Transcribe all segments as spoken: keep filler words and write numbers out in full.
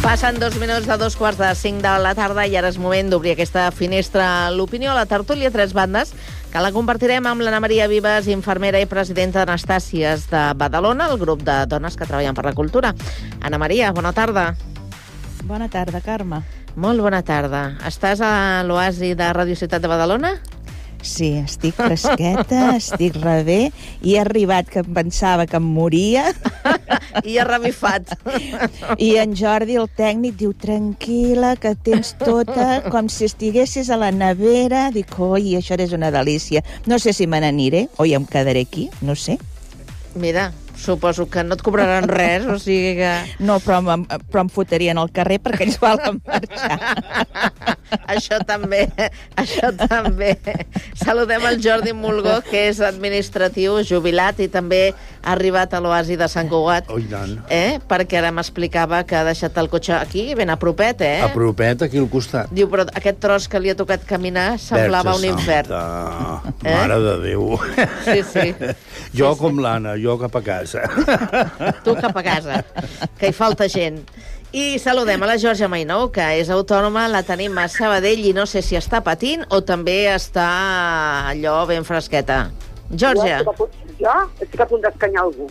Passen dos minuts de dos quarts de cinc de la tarda i ara és moment d'obrir aquesta finestra a l'opinió, a la tertúlia Tres Bandes, que la compartirem amb l'Anna Maria Vives, infermera i presidenta d'Anastàcies de Badalona, el grup de dones que treballen per la cultura. Anna Maria, bona tarda. Bona tarda, Carme. Molt bona tarda. Estàs a l'oasi de Radio Ciutat de Badalona? Sí, estic fresqueta, estic rebé, i he arribat que em pensava que em moria. I ha revifat. I en Jordi, el tècnic, diu, tranquil·la, que tens tota, com si estiguessis a la nevera. Dic, oi, això és una delícia. No sé si me n'aniré o ja em quedaré aquí, no sé. Mira, suposo que no et cobraran res, o sigui que... No, però em, però em fotrien al carrer perquè ells volen marxar. Això també, això també. Saludem el Jordi Mulgó, que és administratiu, jubilat, i també ha arribat a l'oasi de Sant Cugat. Oh, i tant. Eh? Perquè ara m'explicava que ha deixat el cotxe aquí, ben a propet, eh? A propet, aquí al costat. Diu, però aquest tros que li ha tocat caminar semblava un infern. Eh? Mare de Déu. Sí, sí. Jo sí, com sí. l'Anna, jo cap a casa. Tu cap a casa, que hi falta gent. I saludem a la Georgia Mainou, que és autònoma, la tenim a Sabadell i no sé si està patint o també està allò ben fresqueta. Georgia. Jo estic a punt, jo estic a punt d'escanyar algú.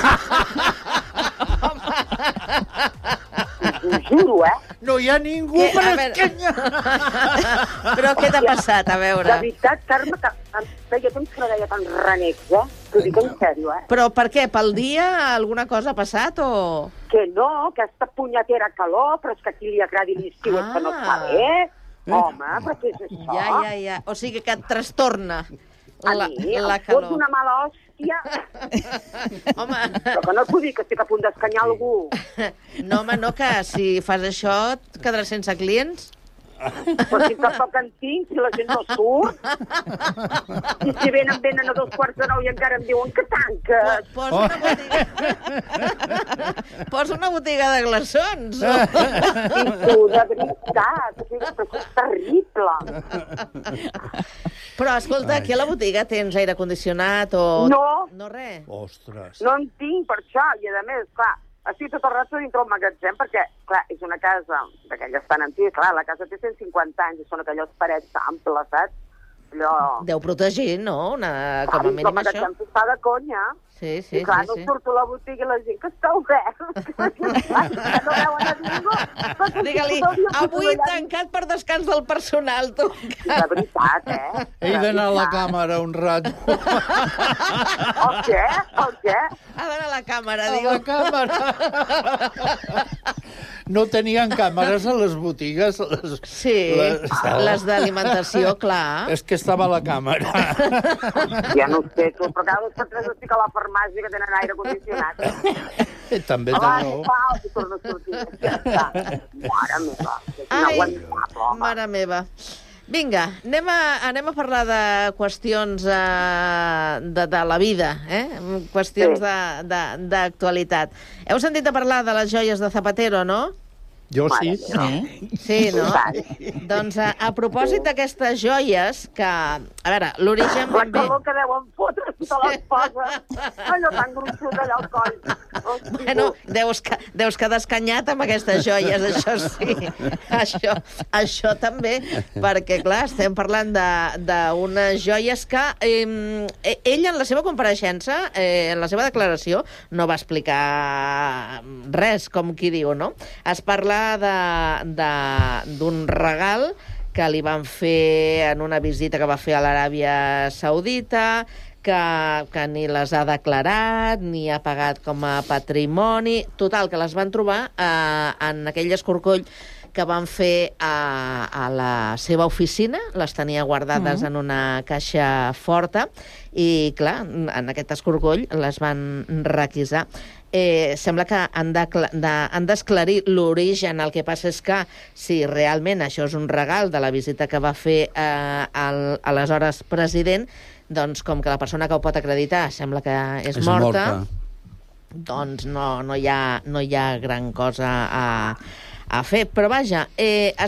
Ho juro, eh? No hi ha ningú Que, per a veure... escanyar. Però què t'ha passat, a veure? De veritat, Carme, que em feia temps que no deia tan renecs, eh? T'ho dic en sèrio, eh? Però per què? Pel dia alguna cosa ha passat o...? Que no, aquesta punyetera calor, però és que aquí li agradi l'estiu, és que no Ah. està bé. Home, però què és això? Ja, ja, ja. O sigui que et trastorna A la, mi, la em fots calor. una mala hòstia. Home, Però que no t'ho dic, que estic a punt d'escanyar algú. no, home, no, que si fas això et quedaràs sense clients. Però si tampoc en tinc, si la gent no surt. I si venen, venen a dos quarts de nou i encara em diuen que tanques. Posa una botiga... Posa una botiga de glaçons. O... I tu, de veritat, això és terrible. Però, escolta, aquí a la botiga tens aire condicionat o... No. No res. Ostres. No en tinc per això, i a més, clar, estic tot el rato dintre el magatzem, perquè, clar, és una casa d'aquelles tan antigues, clar, la casa té cent cinquanta anys, i són aquelles parets amples, saps? Allò... Deu protegir, no? Una... Com a Clar, mínim el això. magatzem s'està de conya. Sí, sí, I clar, sí, no sí. surto a la botiga i la gent que està obert. Que no veuen a ningú. Digue-li, avui tancat per descans del personal, tu. De veritat, eh? He d'anar a la veritat. càmera un rato. El què? El què? Ha d'anar a la càmera, A diu. la càmera. No tenien càmeres a les botigues. Les, Sí, les, les d'alimentació, clar. És que estava a la càmera. Ja no ho sé, tu, però cada dos per tres estic a la farmàcia que tenen aire condicionat. També té Abans, raó. pau, i torno a sortir. Ja està. Mare meva, és Ai, inaguantable, home. mare meva. Vinga, anem a, anem a parlar de qüestions uh, de, de la vida, eh? Qüestions Sí. de- de- d'actualitat. Heu sentit a parlar de les joies de Zapatero, no? Jo sí. Sí. Sí, no? Doncs a, a propòsit d'aquestes joies, que, a veure, l'origen La ben bé... calor que deuen fotre se les posa. Allò tan gruixut allà al coll. Hosti, Bueno, deus, que, deus quedar escanyat amb aquestes joies, això sí. Això, això també, perquè, clar, estem parlant d'unes joies que eh, ell, en la seva compareixença, eh, en la seva declaració, no va explicar res, com qui diu, no? Es parla d'un regal que li van fer en una visita que va fer a l'Aràbia Saudita, que, que ni les ha declarat, ni ha pagat com a patrimoni. Total, que les van trobar eh, en aquell escorcoll que van fer a, a la seva oficina, les tenia guardades mm. en una caixa forta, i, clar, en aquest escorcoll les van requisar. Eh, sembla que han d'esclarir de, l'origen. El que passa és que si realment això és un regal de la visita que va fer eh, el, aleshores president, doncs com que la persona que ho pot acreditar sembla que és, És morta, morta. doncs no, no, hi ha, no hi ha gran cosa a, a fer. Però vaja, eh,